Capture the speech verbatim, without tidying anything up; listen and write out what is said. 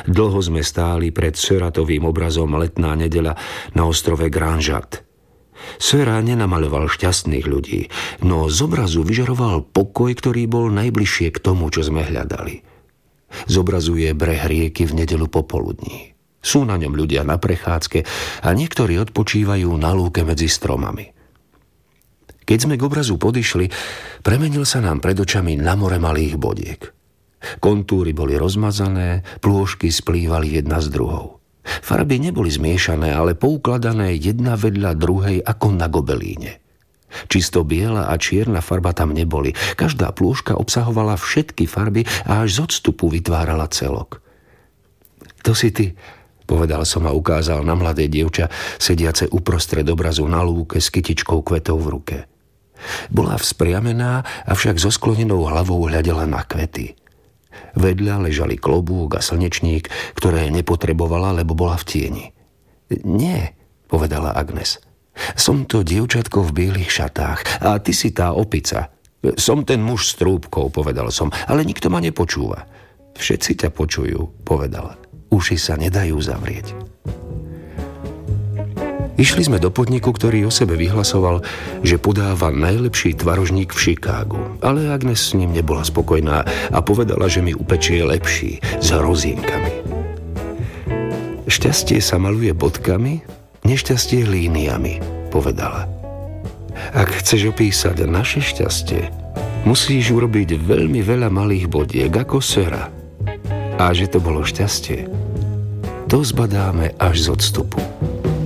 Dlho sme stáli pred Seratovým obrazom Letná nedeľa na ostrove Granžat. Sera nenamaľoval šťastných ľudí, no z obrazu vyžaroval pokoj, ktorý bol najbližšie k tomu, čo sme hľadali. Zobrazuje breh rieky v nedeľu popoludní. Sú na ňom ľudia na prechádzke a niektorí odpočívajú na lúke medzi stromami. Keď sme k obrazu podišli, premenil sa nám pred očami na more malých bodiek. Kontúry boli rozmazané, plôžky splývali jedna s druhou. Farby neboli zmiešané, ale poukladané jedna vedľa druhej ako na gobelíne. Čisto biela a čierna farba tam neboli. Každá plôžka obsahovala všetky farby a až z odstupu vytvárala celok. To si ty, povedal som a ukázal na mladé dievča, sediace uprostred obrazu na lúke s kytičkou kvetov v ruke. Bola vzpriamená, avšak so sklonenou hlavou hľadela na kvety. Vedľa ležali klobúk a slnečník, ktoré nepotrebovala, lebo bola v tieni. Nie, povedala Agnes. Som to dievčatko v bielých šatách a ty si tá opica. Som ten muž s trúbkou, povedal som, ale nikto ma nepočúva. Všetci ťa počujú, povedala. Uši sa nedajú zavrieť. Išli sme do podniku, ktorý o sebe vyhlasoval, že podáva najlepší tvarožník v Chicagu. Ale Agnes s ním nebola spokojná a povedala, že mi upečie lepší, s hrozínkami. Šťastie sa maluje bodkami, nešťastie líniami, povedala. Ak chceš opísať naše šťastie, musíš urobiť veľmi veľa malých bodiek, ako Sera. A že to bolo šťastie, to zbadáme až z odstupu.